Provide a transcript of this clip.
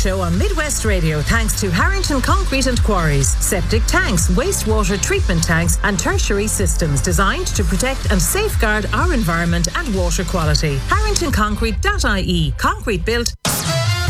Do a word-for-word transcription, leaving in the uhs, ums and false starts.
show on Midwest Radio thanks to Harrington Concrete and Quarries. Septic tanks, wastewater treatment tanks and tertiary systems designed to protect and safeguard our environment and water quality. harrington concrete dot I E. Concrete built,